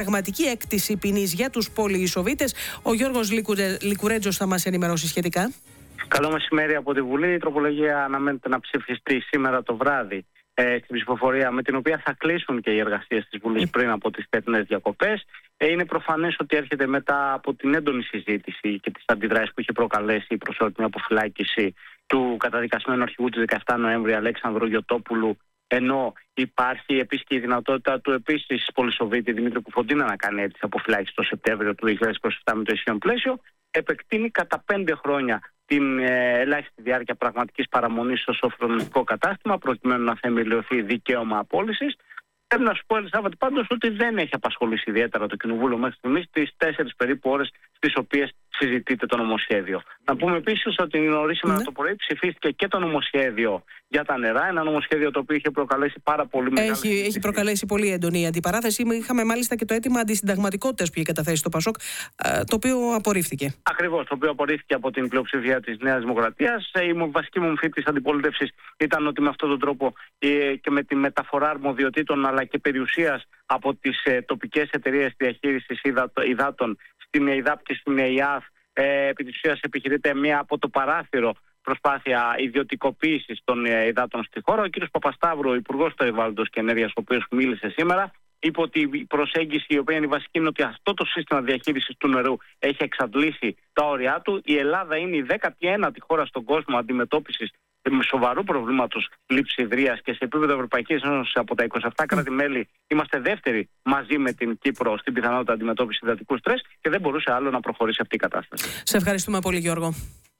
συνταγματική έκτηση ποινής για τους πολυεισοβίτες. Ο Γιώργος Λικουρέτζος θα μας ενημερώσει σχετικά. Καλό μεσημέρι από τη Βουλή. Η τροπολογία αναμένεται να ψηφιστεί σήμερα το βράδυ στην ψηφοφορία, με την οποία θα κλείσουν και οι εργασίες της Βουλής πριν από τις θερινές διακοπές. Είναι προφανές ότι έρχεται μετά από την έντονη συζήτηση και τις αντιδράσεις που είχε προκαλέσει η προσωρινή αποφυλάκηση του καταδικασμένου αρχηγού του 17 Νοέμβρη Αλέξανδρου Γιωτόπουλου, ενώ υπάρχει επίσης και η δυνατότητα του επίσης πολυσοβίτη Δημήτρη Κουφοντίνα να κάνει αίτηση αποφυλάκηση το Σεπτέμβριο του 2027 με το ισχύον πλαίσιο, επεκτείνει κατά 5 χρόνια την ελάχιστη διάρκεια πραγματικής παραμονής στο σοφρονιστικό κατάστημα, προκειμένου να θεμελιωθεί δικαίωμα απόλυσης. Πρέπει να σου πω, Ελισάβετ, πάντως ότι δεν έχει απασχολήσει ιδιαίτερα το Κοινοβούλιο μέχρι στιγμής τις 4 περίπου ώρες στις οποίες συζητείται το νομοσχέδιο. Να πούμε επίσης ότι νωρίτερα το πρωί ψηφίστηκε και το νομοσχέδιο για τα νερά. Ένα νομοσχέδιο το οποίο είχε προκαλέσει πάρα πολύ μεγάλη συζήτηση. Έχει προκαλέσει πολύ έντονη αντιπαράθεση. Είχαμε μάλιστα και το αίτημα αντισυνταγματικότητας που είχε καταθέσει το ΠΑΣΟΚ, το οποίο απορρίφθηκε. Ακριβώς, το οποίο απορρίφθηκε από την πλειοψηφία της Νέας Δημοκρατίας. Η βασική μορφή της αντιπολίτευσης ήταν ότι με αυτόν τον τρόπο και με τη μεταφορά αρμοδιοτήτων αλλά και περιουσίας από τις τοπικές εταιρείες διαχείρισης υδάτων στην ΕΙΔΑΠ και στην ΕΙΑΦ, επί της ουσίας επιχειρείται μια από το παράθυρο προσπάθεια ιδιωτικοποίησης των υδάτων στη χώρα. Ο κ. Παπασταύρου, Υπουργός Περιβάλλοντος και Ενέργειας, ο οποίος μίλησε σήμερα, είπε ότι η προσέγγιση, η οποία είναι βασική, είναι ότι αυτό το σύστημα διαχείρισης του νερού έχει εξαντλήσει τα όρια του. Η Ελλάδα είναι η 19η χώρα στον κόσμο αντιμετώπισης με σοβαρού προβλήματος λειψιδρίας και σε επίπεδο Ευρωπαϊκής Ένωσης από τα 27 κράτη-μέλη είμαστε δεύτεροι μαζί με την Κύπρο στην πιθανότητα αντιμετώπισης υδατικού στρες και δεν μπορούσε άλλο να προχωρήσει αυτή η κατάσταση. Σε ευχαριστούμε πολύ, Γιώργο.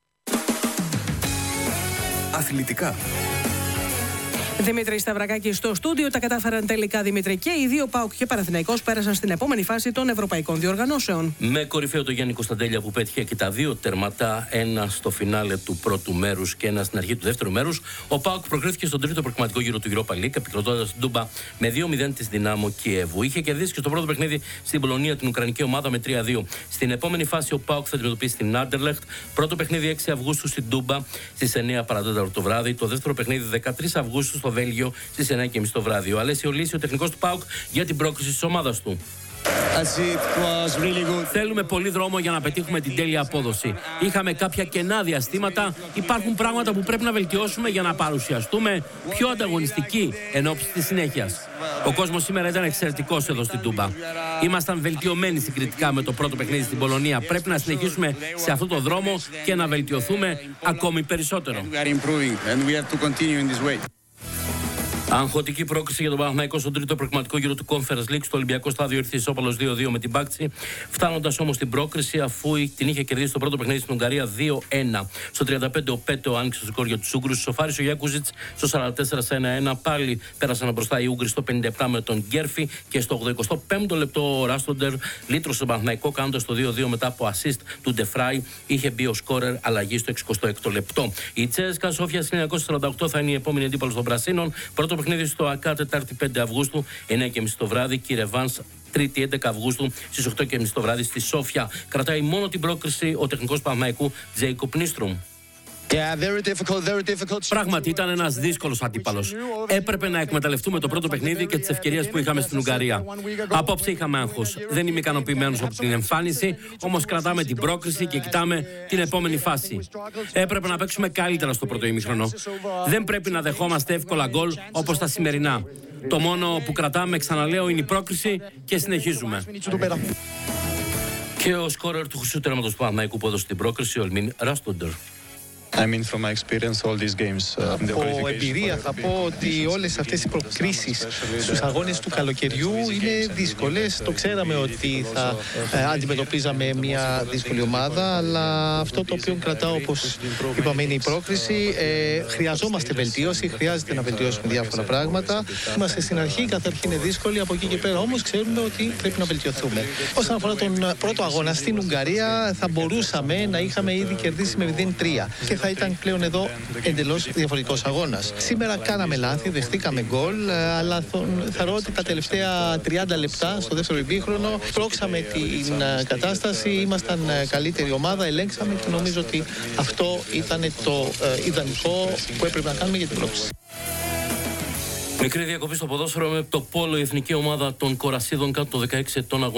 Αθλητικά. Δημήτρη Σταυρακάκη στο στούντιο. Τα κατάφεραν τελικά, Δημήτρη, και οι δύο, ΠΑΟΚ και Παναθηναϊκός, πέρασαν στην επόμενη φάση των ευρωπαϊκών διοργανώσεων. Με κορυφαίο τον Γιάννη Κωνσταντέλια που πέτυχε και τα δύο τερματά, ένα στο φινάλε του πρώτου μέρους και ένα στην αρχή του δεύτερου μέρους, ο ΠΑΟΚ προκρίθηκε στον τρίτο προκριματικό γύρο του Europa League, επικροτώντας την Τούμπα με 2-0 της Δυνάμο Κιέβου. Είχε κερδίσει και στο πρώτο παιχνίδι στην Πολωνία την Ουκρανική ομάδα με 3-2. Στην επόμενη φάση ο ΠΑΟΚ θα αντιμετωπίσει την Άντερλεχτ. Πρώτο παιχνίδι 6 Αυγούστου στην Τούμπα στις 9 παρατέταρτο το βράδυ. Το δεύτερο παιχνίδι 13 Αυγούστου στο Βέλγιο στις 9:30 το βράδυ. Ο Αλέσιο Λύση, ο τεχνικός του ΠΑΟΚ, για την πρόκριση της ομάδας του. Θέλουμε πολύ δρόμο για να πετύχουμε την τέλεια απόδοση. Είχαμε κάποια κενά διαστήματα. Υπάρχουν πράγματα που πρέπει να βελτιώσουμε για να παρουσιαστούμε πιο ανταγωνιστικοί εν ώψη της συνέχειας. Ο κόσμος σήμερα ήταν εξαιρετικός εδώ στην Τούμπα. Ήμασταν βελτιωμένοι συγκριτικά με το πρώτο παιχνίδι στην Πολωνία. Πρέπει να συνεχίσουμε σε αυτό το δρόμο και να βελτιωθούμε ακόμη περισσότερο. Αγχωτική πρόκριση για τον Παναθηναϊκό στον τρίτο προκριματικό γύρο του Conference League. Στο Ολυμπιακό Στάδιο ήρθε ισόπαλος 2-2 με την Μπάκτσι, φτάνοντας όμως στην πρόκριση αφού την είχε κερδίσει το πρώτο παιχνίδι στην Ουγγαρία 2-1. Στο 35 ο Πέτο άνοιξε το σκορ για τους Ούγγρους. Σοφάρισε ο Γιάκουζιτς στο 44-1. Πάλι πέρασαν μπροστά οι Ούγγροι στο 57 με τον Γκέρφι και στο 85ο λεπτό ο Ράστοντερ λύτρωσε τον Παναθηναϊκό κάνοντας το 2-2 μετά από assist του Ντεφράι. Είχε μπει ο σκόρερ αλλαγή στο 66ο λεπτό. Η Τσέσκα Σόφια 1948 θα είναι η επόμενη αντίπαλος των Πρασίνων. Πρώτο παιχνίδι στο ΑΚΑ Τετάρτη 5 Αυγούστου, 9:30 το βράδυ. Και η Ρεβάνς Τρίτη 11 Αυγούστου στις 8:30 το βράδυ στη Σόφια. Κρατάει μόνο την πρόκριση ο τεχνικός Παναθηναϊκού Τζέικοπ Νίστρουμ. Πράγματι ήταν ένας δύσκολος αντίπαλος. Έπρεπε να εκμεταλλευτούμε το πρώτο παιχνίδι και τις ευκαιρίες που είχαμε στην Ουγγαρία. Απόψε είχαμε άγχος. Δεν είμαι ικανοποιημένος από την εμφάνιση, όμως κρατάμε την πρόκριση και κοιτάμε την επόμενη φάση. Έπρεπε να παίξουμε καλύτερα στο πρώτο ημίχρονο. Δεν πρέπει να δεχόμαστε εύκολα γκολ όπως τα σημερινά. Το μόνο που κρατάμε, ξαναλέω, είναι η πρόκριση και συνεχίζουμε. Και ο σκόρερ του χρυσού τερματος του Παναθηναϊκού που έδωσε την πρόκριση, ο Ελμίν Ράστοντερ. Από εμπειρία θα πω ότι όλες αυτές οι προκρίσεις στους αγώνες του καλοκαιριού είναι δύσκολες. Το ξέραμε ότι θα αντιμετωπίζαμε μια δύσκολη ομάδα, αλλά αυτό το οποίο κρατάω, όπως είπαμε, είναι η πρόκριση. Χρειαζόμαστε βελτίωση, χρειάζεται να βελτιώσουμε διάφορα πράγματα. Είμαστε στην αρχή, κάθε αρχή είναι δύσκολη, από εκεί και πέρα όμως ξέρουμε ότι πρέπει να βελτιωθούμε. Όσον αφορά τον πρώτο αγώνα στην Ουγγαρία, θα μπορούσαμε να είχαμε ήδη κερδίσει με 0-3. Και θα ήταν πλέον εδώ εντελώς διαφορετικός αγώνας. Σήμερα κάναμε λάθη, δεχτήκαμε γκολ, αλλά θεωρώ ότι τα τελευταία 30 λεπτά στο δεύτερο ημίχρονο πρόξαμε την κατάσταση, ήμασταν καλύτερη ομάδα, ελέγξαμε και νομίζω ότι αυτό ήταν το ιδανικό που έπρεπε να κάνουμε για την πρόκληση. Μικρή διακοπή στο ποδόσφαιρο με το Πόλο, η εθνική ομάδα των Κορασίδων κάτω των 16 ετών αγωνιστών.